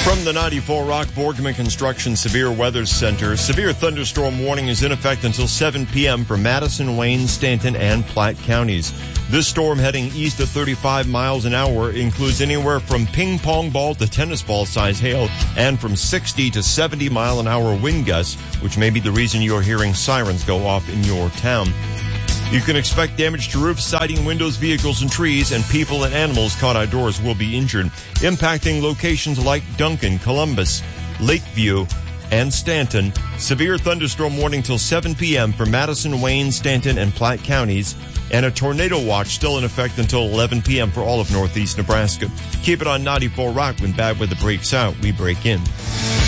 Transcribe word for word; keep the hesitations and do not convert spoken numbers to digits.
From the ninety-four Rock Borgman Construction Severe Weather Center, severe thunderstorm warning is in effect until seven p.m. for Madison, Wayne, Stanton, and Platte counties. This storm heading east at thirty-five miles an hour includes anywhere from ping pong ball to tennis ball size hail and from sixty to seventy mile an hour wind gusts, which may be the reason you're hearing sirens go off in your town. You can expect damage to roofs, siding, windows, vehicles, and trees, and people and animals caught outdoors will be injured, impacting locations like Duncan, Columbus, Lakeview, and Stanton. Severe thunderstorm warning till seven p.m. for Madison, Wayne, Stanton, and Platte counties, and a tornado watch still in effect until eleven p.m. for all of northeast Nebraska. Keep it on ninety-four Rock. When bad weather breaks out, we break in.